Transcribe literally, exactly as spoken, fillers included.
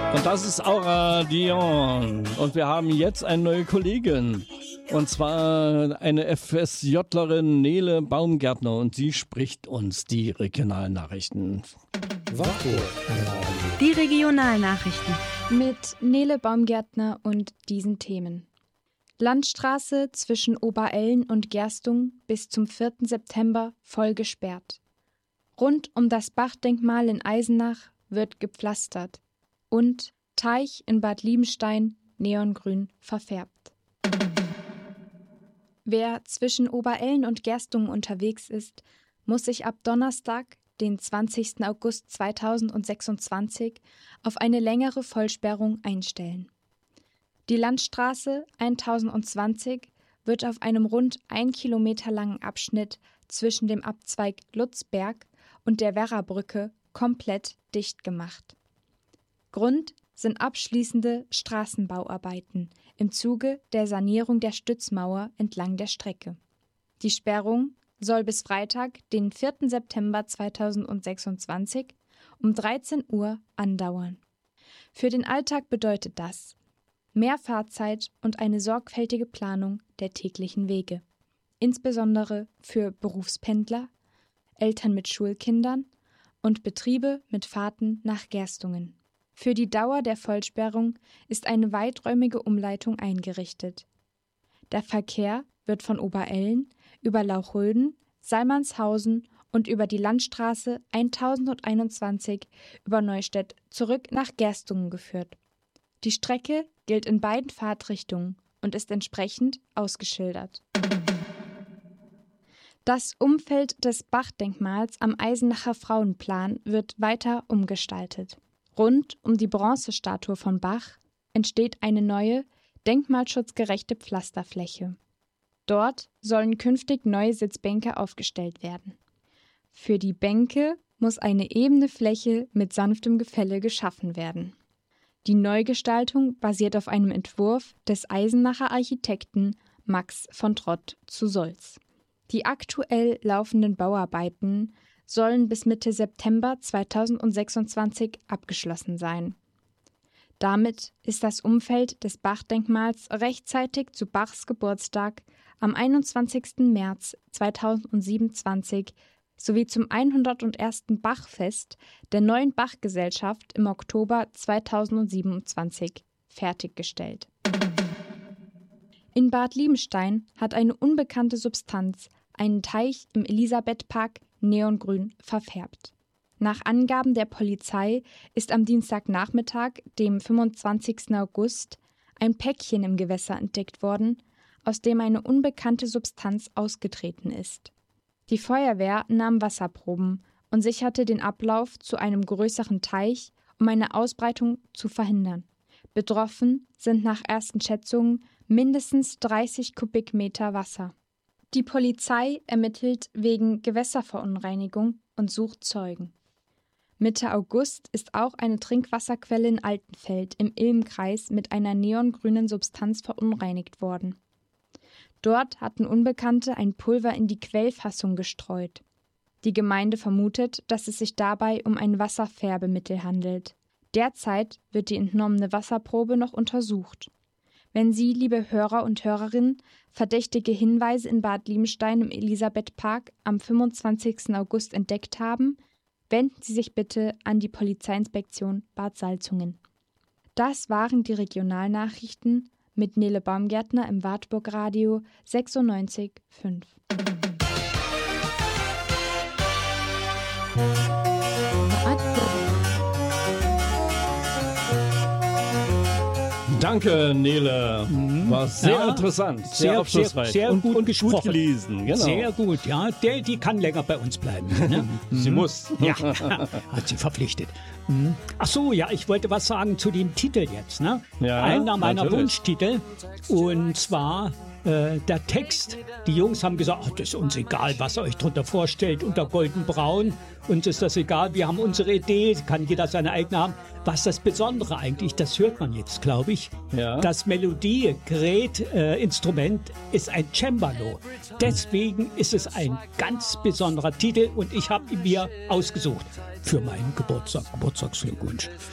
Und das ist Aura Dion. Und wir haben jetzt eine neue Kollegin. Und zwar eine FSJlerin Nele Baumgärtner. Und sie spricht uns die Regionalnachrichten. Die Regionalnachrichten. Mit Nele Baumgärtner und diesen Themen. Landstraße zwischen Oberelln und Gerstung bis zum vierten September voll gesperrt. Rund um das Bachdenkmal in Eisenach wird gepflastert. Und Teich in Bad Liebenstein neongrün verfärbt. Wer zwischen Oberelln und Gerstungen unterwegs ist, muss sich ab Donnerstag, den zwanzigsten August zweitausendsechsundzwanzig, auf eine längere Vollsperrung einstellen. Die Landstraße tausendzwanzig wird auf einem rund ein Kilometer langen Abschnitt zwischen dem Abzweig Lutzberg und der Werrabrücke komplett dicht gemacht. Grund sind abschließende Straßenbauarbeiten im Zuge der Sanierung der Stützmauer entlang der Strecke. Die Sperrung soll bis Freitag, den vierten September zweitausendsechsundzwanzig, um dreizehn Uhr andauern. Für den Alltag bedeutet das mehr Fahrzeit und eine sorgfältige Planung der täglichen Wege, insbesondere für Berufspendler, Eltern mit Schulkindern und Betriebe mit Fahrten nach Gerstungen. Für die Dauer der Vollsperrung ist eine weiträumige Umleitung eingerichtet. Der Verkehr wird von Oberelln über Lauchröden, Salmanshausen und über die Landstraße tausendeinundzwanzig über Neustädt zurück nach Gerstungen geführt. Die Strecke gilt in beiden Fahrtrichtungen und ist entsprechend ausgeschildert. Das Umfeld des Bachdenkmals am Eisenacher Frauenplan wird weiter umgestaltet. Rund um die Bronzestatue von Bach entsteht eine neue, denkmalschutzgerechte Pflasterfläche. Dort sollen künftig neue Sitzbänke aufgestellt werden. Für die Bänke muss eine ebene Fläche mit sanftem Gefälle geschaffen werden. Die Neugestaltung basiert auf einem Entwurf des Eisenacher Architekten Max von Trott zu Solz. Die aktuell laufenden Bauarbeiten sollen bis Mitte September zweitausendsechsundzwanzig abgeschlossen sein. Damit ist das Umfeld des Bachdenkmals rechtzeitig zu Bachs Geburtstag am einundzwanzigsten März zweitausendsiebenundzwanzig sowie zum hundertersten Bachfest der neuen Bachgesellschaft im Oktober zweitausendsiebenundzwanzig fertiggestellt. In Bad Liebenstein hat eine unbekannte Substanz einen Teich im Elisabethpark neongrün verfärbt. Nach Angaben der Polizei ist am Dienstagnachmittag, dem fünfundzwanzigsten August, ein Päckchen im Gewässer entdeckt worden, aus dem eine unbekannte Substanz ausgetreten ist. Die Feuerwehr nahm Wasserproben und sicherte den Ablauf zu einem größeren Teich, um eine Ausbreitung zu verhindern. Betroffen sind nach ersten Schätzungen mindestens dreißig Kubikmeter Wasser. Die Polizei ermittelt wegen Gewässerverunreinigung und sucht Zeugen. Mitte August ist auch eine Trinkwasserquelle in Altenfeld im Ilmkreis mit einer neongrünen Substanz verunreinigt worden. Dort hatten Unbekannte ein Pulver in die Quellfassung gestreut. Die Gemeinde vermutet, dass es sich dabei um ein Wasserfärbemittel handelt. Derzeit wird die entnommene Wasserprobe noch untersucht. Wenn Sie, liebe Hörer und Hörerinnen, verdächtige Hinweise in Bad Liebenstein im Elisabethpark am fünfundzwanzigsten August entdeckt haben, wenden Sie sich bitte an die Polizeiinspektion Bad Salzungen. Das waren die Regionalnachrichten mit Nele Baumgärtner im Wartburg Radio sechsundneunzig Komma fünf. Danke, Nele. War sehr Ja, interessant, sehr, sehr, aufschlussreich sehr, sehr und, gut und gesprochen. gut gelesen. Genau. Sehr gut, ja. Der, die kann länger bei uns bleiben. Ne? Sie muss. Ja, hat sie verpflichtet. Mhm. Ach so, ja, ich wollte was sagen zu dem Titel jetzt. Ne? Ja, Einer meiner natürlich. Wunschtitel. Und zwar äh, der Text. Die Jungs haben gesagt, ach, das ist uns egal, was ihr euch drunter vorstellt, unter goldenbraun. Uns ist das egal, wir haben unsere Idee, kann jeder seine eigene haben. Was das Besondere eigentlich, das hört man jetzt, glaube ich. Ja. Das Melodiegerät, äh, Instrument ist ein Cembalo. Deswegen ist es ein ganz besonderer Titel und ich habe ihn mir ausgesucht für meinen Geburtstag, Geburtstagsglückwunsch.